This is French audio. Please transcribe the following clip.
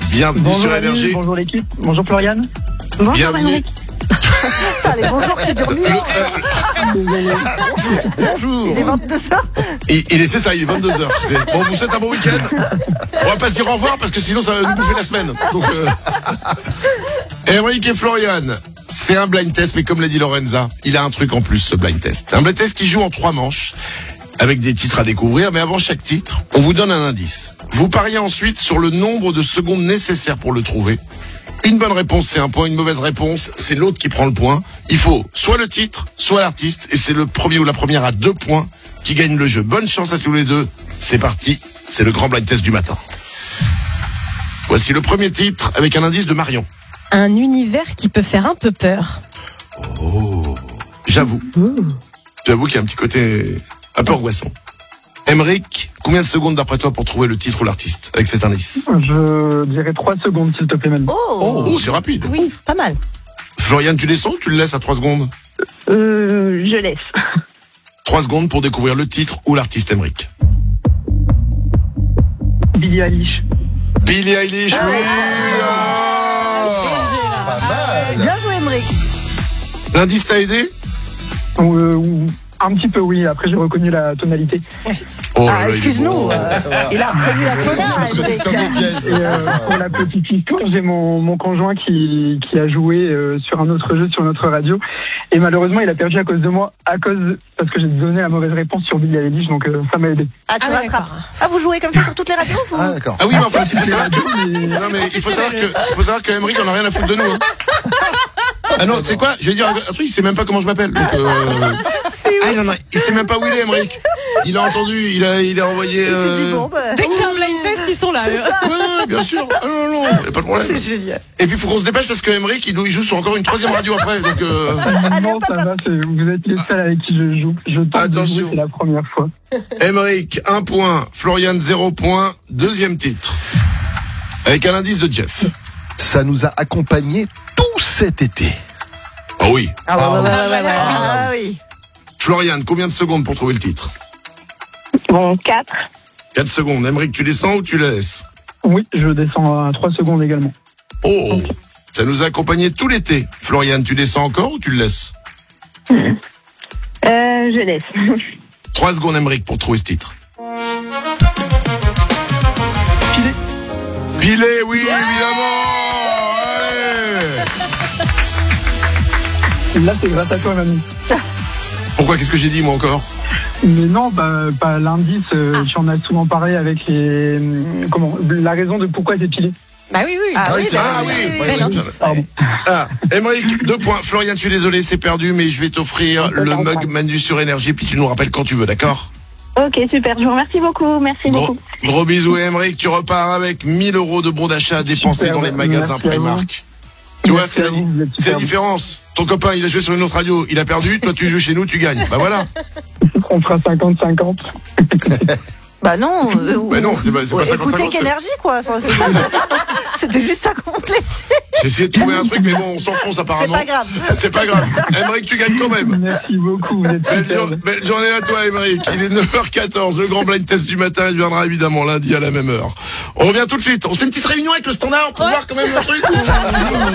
Bienvenue Bonjour sur Annie, Énergie. bonjour l'équipe, bonjour Florian. Bonjour Bienvenue. Émeric. Allez, bonjour, c'est dur. Bonjour. Il est 22h. C'est ça, il est 22h. Bon, vous souhaite un bon week-end. On va pas se dire au revoir parce que sinon ça va nous bouffer la semaine. Donc, Émeric et Florian, c'est un blind test, mais comme l'a dit Lorenza, il a un truc en plus, ce blind test. Un blind test qui joue en 3 manches, avec des titres à découvrir, mais avant chaque titre, on vous donne un indice. Vous pariez ensuite sur le nombre de secondes nécessaires pour le trouver. Une bonne réponse, c'est un point. Une mauvaise réponse, c'est l'autre qui prend le point. Il faut soit le titre, soit l'artiste. Et c'est le premier ou la première à 2 points qui gagne le jeu. Bonne chance à tous les deux. C'est parti. C'est le grand blind test du matin. Voici le premier titre avec un indice de Marion. Un univers qui peut faire un peu peur. Oh, j'avoue. J'avoue qu'il y a un petit côté un peu angoissant. Émeric, combien de secondes d'après toi pour trouver le titre ou l'artiste avec cet indice? Je dirais 3 secondes s'il te plaît même. Oh, c'est rapide. Oui, pas mal. Florian, tu descends ou tu le laisses à 3 secondes? Je laisse. 3 secondes pour découvrir le titre ou l'artiste, Émeric. Billie Eilish. Billie Eilish, oui. Bien joué, Émeric. L'indice t'a aidé? Un petit peu oui, après j'ai reconnu la tonalité. Oh là Ah, là, il est excuse-nous. bon. Il a reconnu la tonalité. Et pour la petite histoire, j'ai mon conjoint qui a joué sur un autre jeu sur notre radio. Et malheureusement, il a perdu à cause de moi, parce que j'ai donné la mauvaise réponse sur Billie Eilish, donc ça m'a aidé. Ah, tu rattrapes. Ah, vous jouez comme ça sur toutes les radios vous Ah, d'accord. Ah oui, mais enfin, il faut savoir que... Non, mais il faut savoir que Émeric en a rien à foutre de nous. Hein. Ah non, tu sais quoi? Je vais dire un truc, il sait même pas comment je m'appelle. Donc, Ah non, il sait même pas où il est, Émeric. Il a entendu, il a envoyé. C'est du bon, bah. Dès qu'il y a un blind test, ils sont là. Ouais, bien sûr. Ah, non, y a pas de problème. C'est génial. Et puis il faut qu'on se dépêche parce que Émeric, il joue sur encore une 3e radio après. Donc, Non, ça va, vous êtes les seuls avec qui je joue. Je tente de Attention. jouer, c'est la première fois. Émeric, 1 point. Florian, 0 point. 2e titre. Avec un indice de Jeff. Ça nous a accompagnés tout cet été. Ah oui. Ah oui. Florian, combien de secondes pour trouver le titre? Bon, 4. 4 secondes. Émeric, tu descends ou tu la laisses? Oui, je descends à 3 secondes également. Oh, ça nous a accompagnés tout l'été. Florian, tu descends encore ou tu le laisses? Je laisse. 3 secondes, Émeric, pour trouver ce titre. Pilé, oui, évidemment. Allez. Là, c'est grâce à toi, mamie. Pourquoi? Qu'est-ce que j'ai dit, moi, encore? Mais non, pas l'indice. Tu en as souvent parlé avec la raison de pourquoi c'est pilé. Bah oui, oui. Ah oui, c'est- Ah oui. Bel indice. Pardon. Ah, Émeric, 2 points. Florian, je suis désolé, c'est perdu, mais je vais t'offrir le mug Manu sur Énergie, puis tu nous rappelles quand tu veux, d'accord? Ok, super. Je vous remercie beaucoup. Merci beaucoup. Gros bisous, Émeric. Tu repars avec 1000 € de bons d'achat à dépenser Super, dans les magasins merci à vous. Primark. Tu vois, Merci à vous, vous êtes c'est la super. différence. Ton copain, il a joué sur une autre radio, il a perdu. Toi, tu joues chez nous, tu gagnes. Bah voilà. On fera 50-50. Bah non. Bah non, c'est pas 50-50, Écoutez c'est- qu'énergie, quoi. Enfin, c'était juste ça qu'on voulait. J'ai essayé de trouver un truc, mais bon, on s'enfonce C'est apparemment. pas grave. C'est pas grave. Émeric, tu gagnes quand même. Merci beaucoup, vous êtes super. Belle journée à toi, Émeric. Il est 9h14. Le grand blind test du matin, il viendra évidemment lundi à la même heure. On revient tout de suite. On se fait une petite réunion avec le standard pour voir quand même le truc.